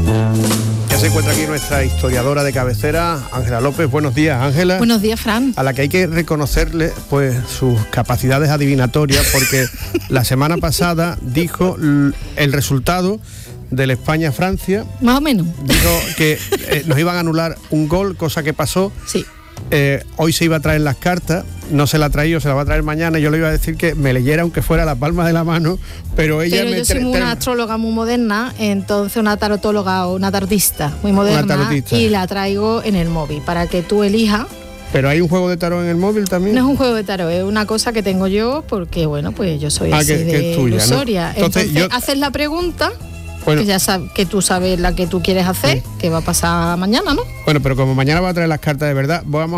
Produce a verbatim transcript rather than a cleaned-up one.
Ya se encuentra aquí nuestra historiadora de cabecera, Ángela López. Buenos días, Ángela. Buenos días, Fran. A la que hay que reconocerle pues sus capacidades adivinatorias, porque la semana pasada dijo l- el resultado del España-Francia. Más o menos. Dijo que eh, nos iban a anular un gol, cosa que pasó. Sí. Eh, hoy se iba a traer las cartas, no se la ha traído, se la va a traer mañana. Yo le iba a decir que me leyera aunque fuera la palma de la mano, pero ella Pero me yo soy tre- una tre- astróloga muy moderna, entonces una tarotóloga o una tarotista muy moderna, tarotista. y la traigo en el móvil para que tú elijas. Pero hay un juego de tarot en el móvil también. No es un juego de tarot, es una cosa que tengo yo porque, bueno, pues yo soy Ah, así que- que de es tuya, ¿no? ilusoria. Entonces, Entonces, yo- haces la pregunta, Bueno. que ya sabes, que tú sabes la que tú quieres hacer, Sí. que va a pasar mañana, ¿no? Bueno, pero como mañana va a traer las cartas de verdad, vamos